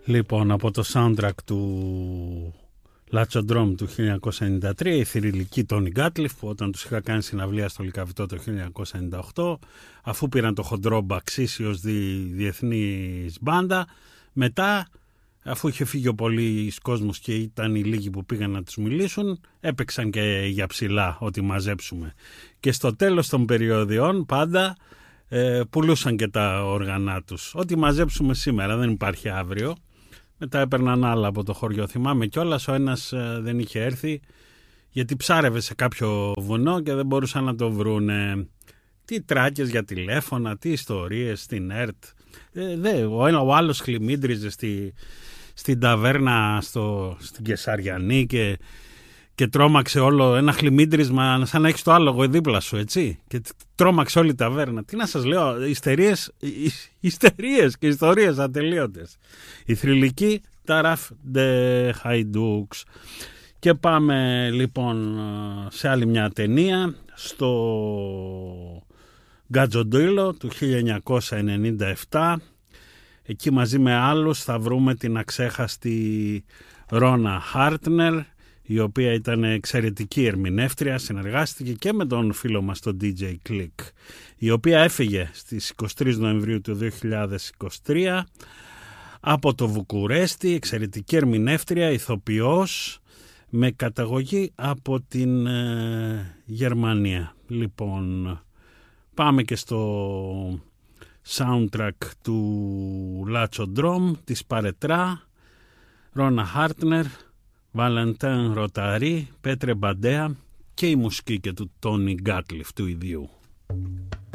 Λοιπόν, από το soundtrack του Λάτσοντρομ του 1993, η θρυλική Τόνι Γκάτλιφ, που όταν τους είχα κάνει συναυλία στο Λυκαβητό το 1998, αφού πήραν το χοντρό μπαξίσι ως διεθνής μπάντα, μετά, αφού είχε φύγει ο πολύς κόσμος και ήταν οι λίγοι που πήγαν να τους μιλήσουν, έπαιξαν και για ψηλά ό,τι μαζέψουμε. Και στο τέλος των περιοδιών πάντα πουλούσαν και τα όργανά τους. Ό,τι μαζέψουμε σήμερα, δεν υπάρχει αύριο. Μετά έπαιρναν άλλα από το χωριό. Θυμάμαι κιόλας, ο ένας δεν είχε έρθει γιατί ψάρευε σε κάποιο βουνό και δεν μπορούσαν να το βρούνε. Τι τράκες για τηλέφωνα, τι ιστορίες στην ΕΡΤ. Ο άλλος χλιμίντριζε στην ταβέρνα στην Κεσαριανή και τρόμαξε όλο ένα χλιμίντρισμα σαν να έχεις το άλογο δίπλα σου, έτσι. Και τρόμαξε όλη η ταβέρνα. Τι να σας λέω, ιστερίες και ιστορίες ατελείωτες. Η θρυλική Ταράφ ντε Χαϊντούξ. Και πάμε λοιπόν σε άλλη μια ταινία, στο Γκατζοντήλο του 1997. Εκεί μαζί με άλλους θα βρούμε την αξέχαστη Ρώνα Χάρτνερ, η οποία ήταν εξαιρετική ερμηνεύτρια, συνεργάστηκε και με τον φίλο μας τον DJ Click, η οποία έφυγε στις 23 Νοεμβρίου του 2023 από το Βουκουρέστι, εξαιρετική ερμηνεύτρια, ηθοποιός, με καταγωγή από την Γερμανία. Λοιπόν, πάμε και στο soundtrack του Λάτσοντρομ, της Παρετρά, Ρώνα Χάρτνερ, Βαλεντίν Ροταρί, Πέτρε Μπαντέα και η μουσική και του Τόνι Γκάτλιφ του ιδίου.